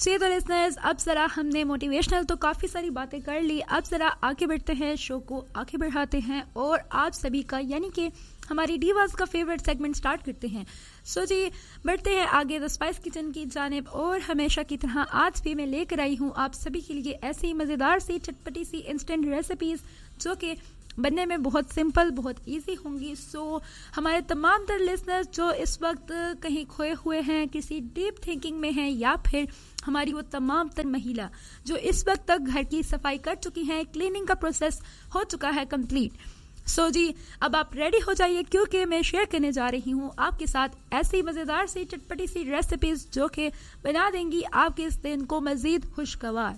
जी तो लिसनर्स, अब ज़रा हमने मोटिवेशनल तो काफ़ी सारी बातें कर ली, अब ज़रा आगे बढ़ते हैं, शो को आगे बढ़ाते हैं और आप सभी का यानी कि हमारी डीवास का फेवरेट सेगमेंट स्टार्ट करते हैं। सो जी बढ़ते हैं आगे द स्पाइस किचन की जानिब और हमेशा की तरह आज भी मैं लेकर आई हूँ आप सभी के लिए ऐसी मज़ेदार सी चटपटी सी इंस्टेंट रेसिपीज़ जो कि बनने में बहुत सिंपल बहुत इजी होंगी। सो हमारे तमाम तर लिसनर्स जो इस वक्त कहीं खोए हुए हैं, किसी डीप थिंकिंग में हैं, या फिर हमारी वो तमाम तर महिला जो इस वक्त तक घर की सफाई कर चुकी हैं, क्लीनिंग का प्रोसेस हो चुका है कंप्लीट। सो जी अब आप रेडी हो जाइए क्योंकि मैं शेयर करने जा रही हूँ आपके साथ ऐसी मज़ेदार सी चटपटी सी रेसिपीज़ जो कि बना देंगी आपके इस दिन को मज़ीद खुशगवार।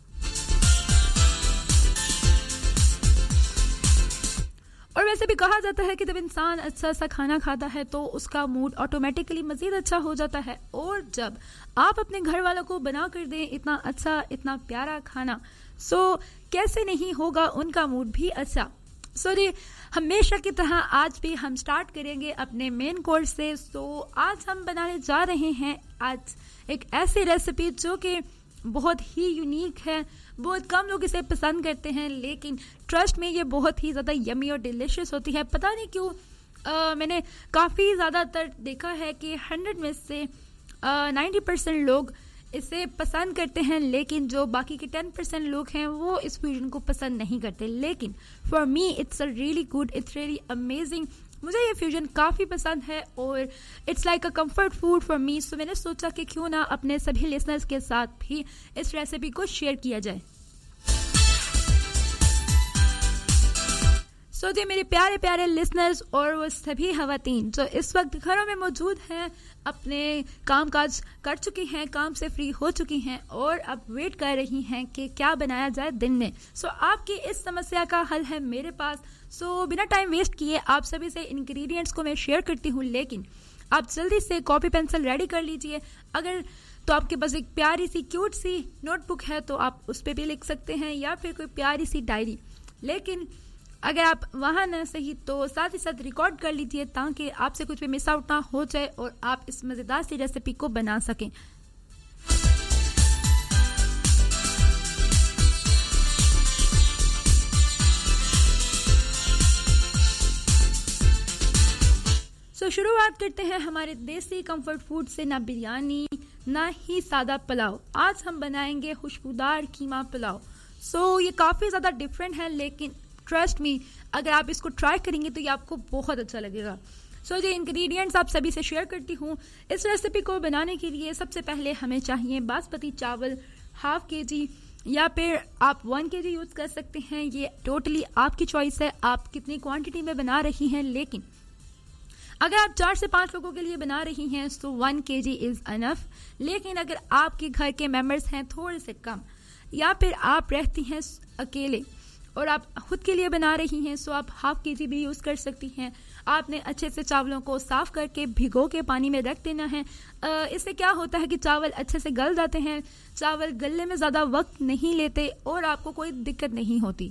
और वैसे भी कहा जाता है कि जब इंसान अच्छा सा खाना खाता है तो उसका मूड ऑटोमेटिकली मज़ीद अच्छा हो जाता है, और जब आप अपने घर वालों को बना कर दें इतना अच्छा इतना प्यारा खाना, सो कैसे नहीं होगा उनका मूड भी अच्छा। सो जी हमेशा की तरह आज भी हम स्टार्ट करेंगे अपने मेन कोर्स से। सो आज हम बनाने जा रहे हैं आज एक ऐसी रेसिपी जो कि बहुत ही यूनिक है, बहुत कम लोग इसे पसंद करते हैं, लेकिन ट्रस्ट में ये बहुत ही ज़्यादा यमी और डिलीशियस होती है। पता नहीं क्यों मैंने काफ़ी ज़्यादातर देखा है कि 100 में से 90% लोग इसे पसंद करते हैं, लेकिन जो बाकी के 10% लोग हैं वो इस फ्यूजन को पसंद नहीं करते। लेकिन for me it's a really good, it's really amazing. मुझे ये फ्यूजन काफ़ी पसंद है और it's like a comfort food for me. सो मैंने सोचा कि क्यों ना अपने सभी लिसनर्स के साथ भी इस रेसिपी को शेयर किया जाए। सो जी मेरे प्यारे प्यारे लिसनर्स और वो सभी खवातीन जो इस वक्त घरों में मौजूद हैं, अपने कामकाज कर चुकी हैं, काम से फ्री हो चुकी हैं और अब वेट कर रही हैं कि क्या बनाया जाए दिन में। सो आपकी इस समस्या का हल है मेरे पास। सो बिना टाइम वेस्ट किए आप सभी से इंग्रेडिएंट्स को मैं शेयर करती हूँ, लेकिन आप जल्दी से कॉपी पेंसिल रेडी कर लीजिए। अगर तो आपके पास एक प्यारी सी क्यूट सी नोटबुक है तो आप उस पर भी लिख सकते हैं, या फिर कोई प्यारी सी डायरी। लेकिन अगर आप वहाँ न सही तो साथ ही साथ रिकॉर्ड कर लीजिए ताकि आपसे कुछ भी मिस आउट ना हो जाए और आप इस मज़ेदार सी रेसिपी को बना सकें। सो शुरुआत करते हैं हमारे देसी कंफर्ट फूड से। ना बिरयानी ना ही सादा पुलाव, आज हम बनाएंगे खुशबूदार कीमा पुलाव। सो ये काफ़ी ज़्यादा डिफरेंट है, लेकिन ट्रस्ट मी अगर आप इसको ट्राई करेंगे तो ये आपको बहुत अच्छा लगेगा। सो ये इंग्रेडिएंट्स आप सभी से शेयर करती हूँ। इस रेसिपी को बनाने के लिए सबसे पहले हमें चाहिए बासमती चावल ½ kg, या फिर आप 1 kg यूज़ कर सकते हैं। ये टोटली आपकी चॉइस है आप कितनी क्वांटिटी में बना रही हैं, लेकिन अगर आप 4 से 5 लोगों के लिए बना रही हैं तो 1 kg इज़ अनफ। लेकिन अगर आपके घर के मेंबर्स हैं थोड़े से कम, या फिर आप रहती हैं अकेले और आप खुद के लिए बना रही हैं, सो आप ½ kg भी यूज़ कर सकती हैं। आपने अच्छे से चावलों को साफ़ करके भिगो के पानी में रख देना है। इससे क्या होता है कि चावल अच्छे से गल जाते हैं, चावल गलने में ज़्यादा वक्त नहीं लेते और आपको कोई दिक्कत नहीं होती।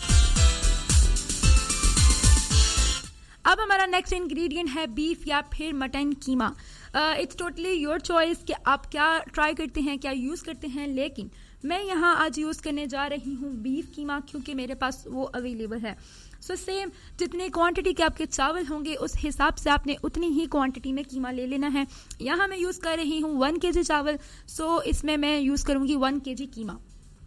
अब हमारा नेक्स्ट इंग्रेडिएंट है बीफ या फिर mutton keema. It's totally your choice कि आप क्या ट्राई करते हैं, क्या यूज़ करते हैं, लेकिन मैं यहाँ आज यूज़ करने जा रही हूँ बीफ कीमा क्योंकि मेरे पास वो अवेलेबल है। सो सेम जितने क्वांटिटी के आपके चावल होंगे उस हिसाब से आपने उतनी ही क्वांटिटी में कीमा ले लेना है। यहाँ मैं यूज़ कर रही हूँ 1 kg चावल, सो इसमें मैं यूज़ करूँगी 1 kg कीमा।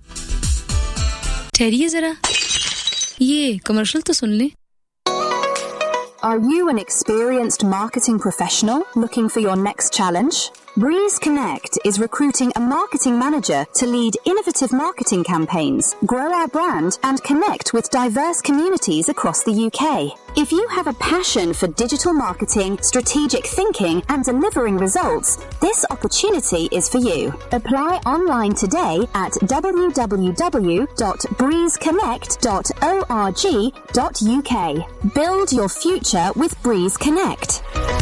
ठहरिए ज़रा, ये कमर्शियल तो सुन लें। Are you an experienced marketing professional looking for your next challenge? Breeze Connect is recruiting a marketing manager to lead innovative marketing campaigns, grow our brand, and connect with diverse communities across the UK. If you have a passion for digital marketing, strategic thinking, and delivering results, this opportunity is for you. Apply online today at www.breezeconnect.org.uk. Build your future with Breeze Connect.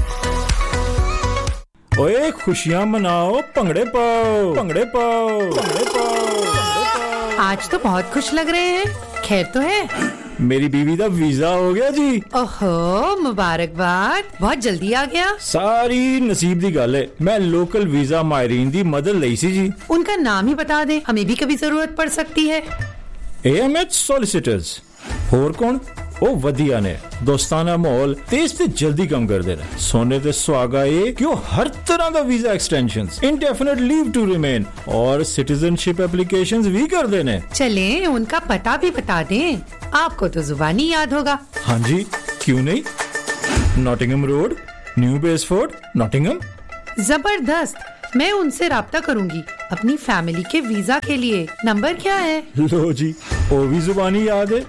ओए खुशियां मनाओ, भंगड़े पाओ, भंगड़े पाओ, भंगड़े पाओ। आज तो बहुत खुश लग रहे हैं, खैर तो है? मेरी बीवी दा वीजा हो गया जी। ओहो मुबारकबाद, बहुत जल्दी आ गया। सारी नसीब दी गल है। मैं लोकल वीजा मायरीन दी मदद लई सी जी। उनका नाम ही बता दें, हमें भी कभी जरूरत पड़ सकती है। AMH solicitors. होर कौन? ओ वधिया ने दोस्ताना माहौल तेज ते जल्दी कम कर देना। सोने ते सुहागा ये कि वो हर तरह का visa extensions, indefinite leave to remain और सिटीजनशिप एप्लीकेशंस भी कर देने। चले उनका पता भी बता दें, आपको तो जुबानी याद होगा। हाँ जी, क्यों नहीं। Nottingham road, new बेसफोर्ड, Nottingham. जबरदस्त, मैं उनसे राब्ता करूंगी अपनी फैमिली के वीजा के लिए। नंबर क्या है? लो जी, वो भी जुबानी याद है।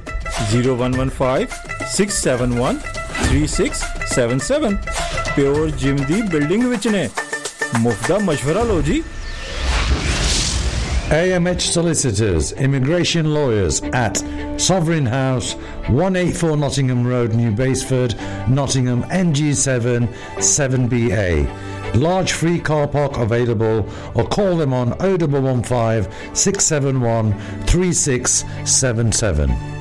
0115-671-3677। प्योर जिम दी बिल्डिंग विच ने। मुफ्त दा मशवरा लो जी। AMH Solicitors, Immigration Lawyers at Sovereign House, 184 Nottingham Road, New Basford, Nottingham, NG7 7BA. Large free car park available, or call them on 0115 671 3677.